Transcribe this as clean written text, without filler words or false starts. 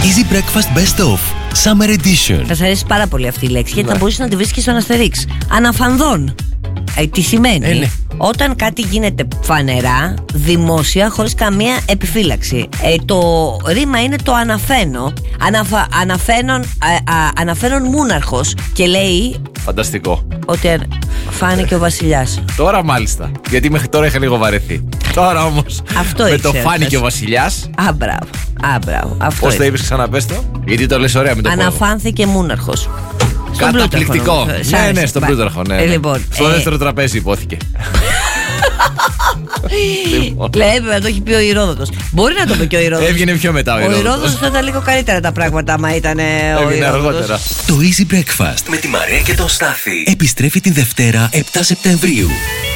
Easy Breakfast Best Of Summer Edition. Θα σας αρέσει πάρα πολύ αυτή η λέξη, γιατί θα μπορείς να τη βρεις και στον Αστερίξ. Αναφανδόν. Τι σημαίνει? Ναι. Όταν κάτι γίνεται φανερά, δημόσια, χωρίς καμία επιφύλαξη. Το ρήμα είναι το αναφαίνω. Αναφέρον μούναρχος. Και λέει Φανταστικό. ότι φάνηκε ο βασιλιάς. Τώρα μάλιστα. Γιατί μέχρι τώρα είχα λίγο βαρεθεί. Τώρα όμως Αυτό με ήξερα, το φάνηκε θες. ο βασιλιάς. Μπράβο. Αυτό Πώς το είναι. είπες, ξαναπες το? Γιατί το λες ωραία με το φόβο. Αναφάνθηκε μούναρχος. Στον Καταπληκτικό. Πλούταρχο. Ναι, στον Πλούταρχο. Ναι. Λοιπόν, Στο δεύτερο τραπέζι υπόθηκε. Λέει, να το έχει πει ο Ηρόδοτος. Μπορεί να το πει και ο Ηρόδοτος. Έβγαινε πιο μετά ο Ηρόδοτος. Ηρόδοτος θα ήταν λίγο καλύτερα τα πράγματα άμα ήταν ο Έβγαινε Ηρόδοτος. αργότερα. Το Easy Breakfast με τη Μαρία και τον Στάθη επιστρέφει την Δευτέρα 7 Σεπτεμβρίου.